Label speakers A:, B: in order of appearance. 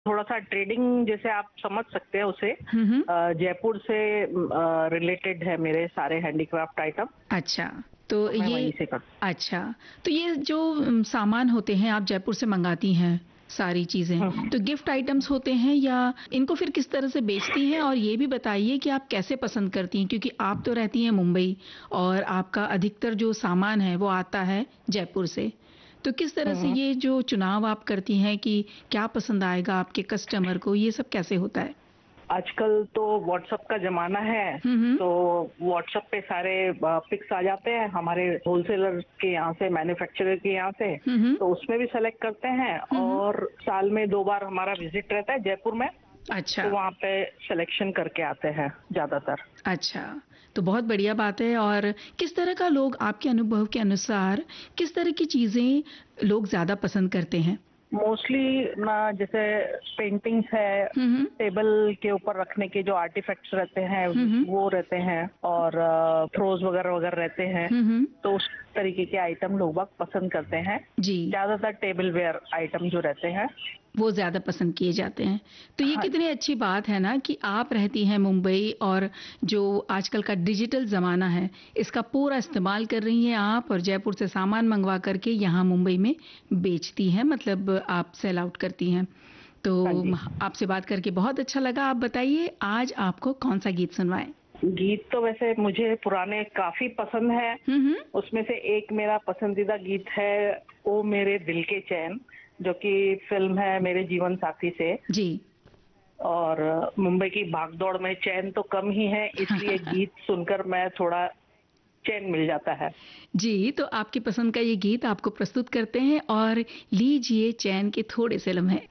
A: थोड़ा सा ट्रेडिंग जैसे आप समझ सकते हैं उसे।
B: हम्म।
A: जयपुर से रिलेटेड है मेरे सारे हैंडीक्राफ्ट आइटम।
B: अच्छा, तो
A: तो मैं
B: ये
A: वहीं से कर।
B: अच्छा, तो ये जो सामान होते हैं आप जयपुर से मंगाती हैं सारी चीजें,
A: हम्म।
B: तो गिफ्ट आइटम्स होते हैं या इनको फिर किस तरह से बेचती हैं? और ये भी बताइए कि आप कैसे पसंद करती हैं, क्योंकि आप तो रहती हैं मुंबई और आपका अधिकतर जो सामान है वो आता है जयपुर से। तो किस तरह से
A: हम्म।
B: ये जो चुनाव आप करती हैं कि क्या पसंद आएगा आपके कस्टमर को, ये सब कैसे होता है?
A: आजकल तो व्हाट्सएप का जमाना है।
B: हम्म।
A: तो व्हाट्सएप पे सारे पिक्स आ जाते हैं हमारे होलसेलर के यहाँ से, मैन्युफैक्चरर के यहाँ से।
B: हम्म।
A: तो उसमें भी सेलेक्ट करते हैं
B: हम्म।
A: और साल में 2 बार हमारा विजिट रहता है जयपुर में। तो
B: अच्छा।
A: वहाँ पे सिलेक्शन करके आते हैं ज्यादातर।
B: अच्छा, तो बहुत बढ़िया बात है। और किस तरह का लोग आपके अनुभव के अनुसार किस तरह की चीजें लोग ज्यादा पसंद करते हैं?
A: मोस्टली ना, जैसे पेंटिंग्स है,
B: हम्म।
A: टेबल के ऊपर रखने के जो आर्टिफैक्ट्स रहते हैं
B: हम्म।
A: वो रहते हैं, और थ्रोज वगैरह वगैरह रहते हैं।
B: हम्म।
A: तो उस तरीके के आइटम लोग बाग पसंद करते हैं।
B: जी,
A: ज्यादातर टेबल वेयर आइटम जो रहते हैं।
B: वो ज्यादा पसंद किए जाते हैं। तो ये
A: हाँ
B: कितनी
A: जी।
B: अच्छी बात है ना कि आप रहती हैं मुंबई और जो आजकल का डिजिटल जमाना है इसका पूरा इस्तेमाल कर रही हैं आप, और जयपुर से सामान मंगवा करके यहाँ मुंबई में बेचती हैं, मतलब आप सेल आउट करती हैं। तो
A: हाँ जी।
B: आपसे बात करके बहुत अच्छा लगा। आप बताइए आज आपको कौन सा गीत सुनवाएं?
A: गीत तो वैसे मुझे पुराने काफी पसंद है।
B: हम्म।
A: उसमें से एक मेरा पसंदीदा गीत है ओ मेरे दिल के चैन, जो कि फिल्म है मेरे जीवन साथी से।
B: जी।
A: और मुंबई की भागदौड़ में चैन तो कम ही है, इसलिए गीत सुनकर मैं थोड़ा चैन मिल जाता है।
B: जी, तो आपकी पसंद का ये गीत आपको प्रस्तुत करते हैं और लीजिए चैन के थोड़े से लम्हे।